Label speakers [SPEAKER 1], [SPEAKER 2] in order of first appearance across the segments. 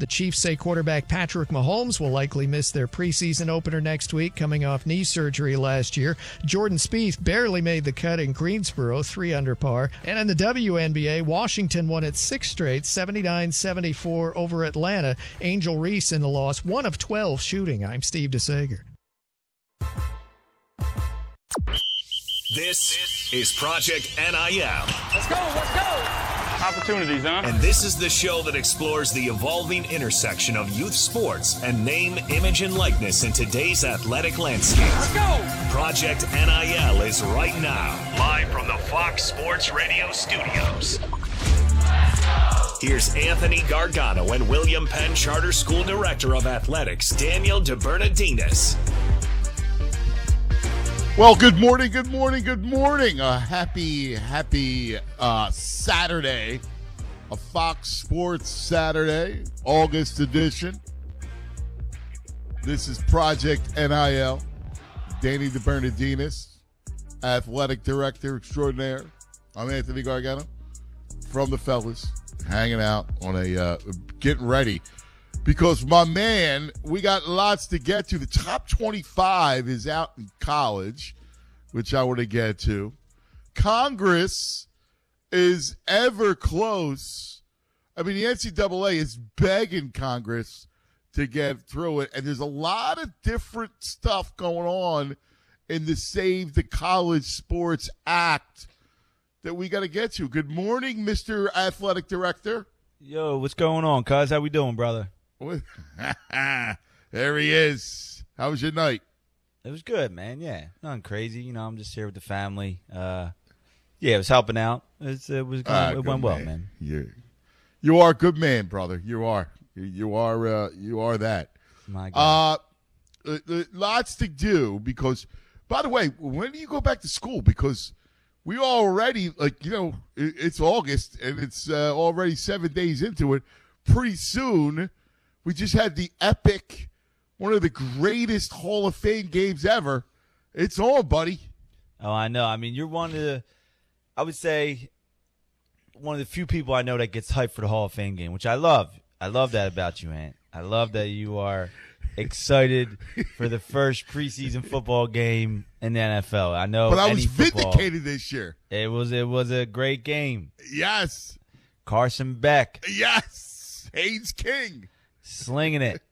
[SPEAKER 1] The Chiefs say quarterback Patrick Mahomes will likely miss their preseason opener next week, coming off knee surgery last year. Jordan Spieth barely made the cut in Greensboro, 3 under par. And in the WNBA, Washington won its 6th straight, 79-74 over Atlanta. Angel Reese in the loss, 1 of 12 shooting. I'm Steve DeSager.
[SPEAKER 2] This is Project NIL.
[SPEAKER 3] Let's go. Opportunities, huh?
[SPEAKER 2] And this is the show that explores the evolving intersection of youth sports and name, image, and likeness in today's athletic landscape.
[SPEAKER 3] Let's go.
[SPEAKER 2] Project NIL is right now, live from the Fox Sports Radio studios. Here's Anthony Gargano and William Penn Charter School Director of Athletics, Daniel DeBernardinis.
[SPEAKER 4] Well, good morning. A happy Saturday, a Fox Sports Saturday, August edition. This is Project NIL. Danny DeBernardinis, Athletic Director Extraordinaire. I'm Anthony Gargano from the fellas, hanging out on getting ready. Because, my man, we got lots to get to. The top 25 is out in college, which I want to get to. Congress is ever close. I mean, the NCAA is begging Congress to get through it. And there's a lot of different stuff going on in the Save the College Sports Act that we got to get to. Good morning, Mr. Athletic Director.
[SPEAKER 5] Yo, what's going on, cuz? How we doing, brother?
[SPEAKER 4] There he is. How was your night?
[SPEAKER 5] It was good, man. Yeah, nothing crazy. You know, I'm just here with the family. Yeah, it was helping out. It went well, man.
[SPEAKER 4] You are a good man, brother. You are that.
[SPEAKER 5] My God.
[SPEAKER 4] Lots to do because, by the way, when do you go back to school? Because we already, it's August and it's already 7 days into it. Pretty soon. We just had the epic, one of the greatest Hall of Fame games ever. It's on, buddy.
[SPEAKER 5] Oh, I know. I mean, you're I would say, one of the few people I know that gets hyped for the Hall of Fame game, which I love. I love that about you, Ant. I love that you are excited for the first preseason football game in the NFL. I know.
[SPEAKER 4] But I was vindicated this year.
[SPEAKER 5] It was a great game.
[SPEAKER 4] Yes.
[SPEAKER 5] Carson Beck.
[SPEAKER 4] Yes. Haynes King.
[SPEAKER 5] Slinging it.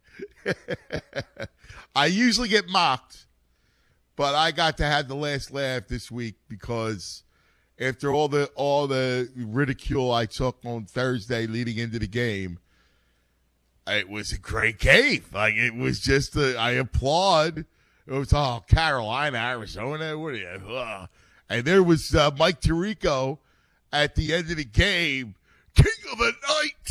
[SPEAKER 4] I usually get mocked, but I got to have the last laugh this week because after all the ridicule I took on Thursday leading into the game, it was a great game. Like, it was just I applaud. It was Carolina, Arizona. What are you? And there was Mike Tirico at the end of the game, king of the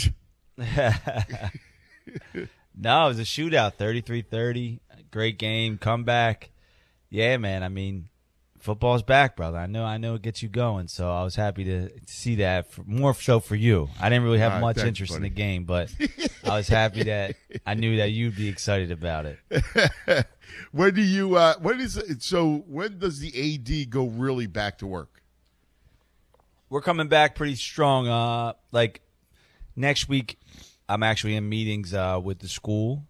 [SPEAKER 4] night.
[SPEAKER 5] No, it was a shootout, 33-30. Great game, comeback. Yeah, man. I mean, football's back, brother. I know it gets you going. So I was happy to see that. More so for you. I didn't really have much interest in the game, but I was happy that I knew that you'd be excited about it.
[SPEAKER 4] When do you? When does the AD go really back to work?
[SPEAKER 5] We're coming back pretty strong. Like next week. I'm actually in meetings with the school.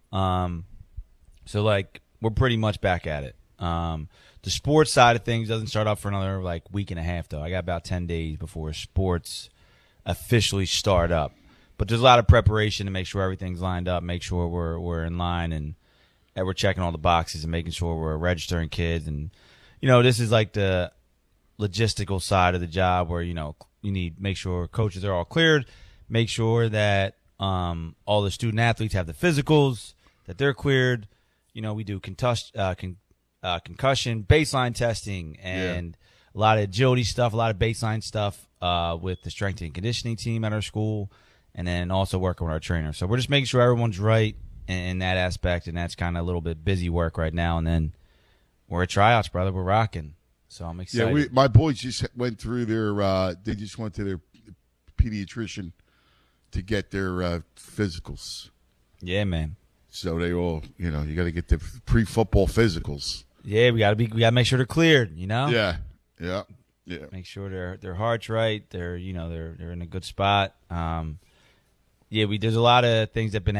[SPEAKER 5] So, we're pretty much back at it. The sports side of things doesn't start up for another, week and a half, though. I got about 10 days before sports officially start up. But there's a lot of preparation to make sure everything's lined up, make sure we're in line, and that we're checking all the boxes and making sure we're registering kids. And, this is the logistical side of the job where, you need make sure coaches are all cleared, make sure that all the student athletes have the physicals, that they're cleared. We do concussion, baseline testing, and a lot of agility stuff, a lot of baseline stuff with the strength and conditioning team at our school, and then also working with our trainer. So we're just making sure everyone's right in that aspect, and that's kind of a little bit busy work right now. And then we're at tryouts, brother. We're rocking. So I'm excited.
[SPEAKER 4] Yeah, my boys just went through they just went to their pediatrician to get their physicals.
[SPEAKER 5] Yeah, man.
[SPEAKER 4] So they all, you got to get the pre-football physicals.
[SPEAKER 5] Yeah, we got to make sure they're cleared,
[SPEAKER 4] Yeah.
[SPEAKER 5] Make sure their heart's right. They're in a good spot. There's a lot of things that have been